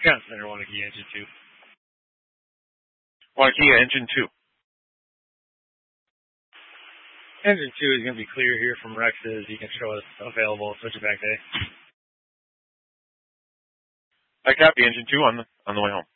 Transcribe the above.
Count Center, Wanakee Engine 2. Wanakee Engine 2. Engine 2 is going to be clear here from Rex's. You can show us available switchback day. I copy Engine 2 on the way home.